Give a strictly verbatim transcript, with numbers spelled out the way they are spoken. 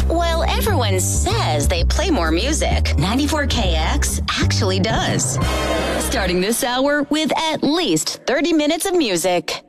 While everyone says they play more music, ninety-four K X actually does. Starting this hour with at least thirty minutes of music.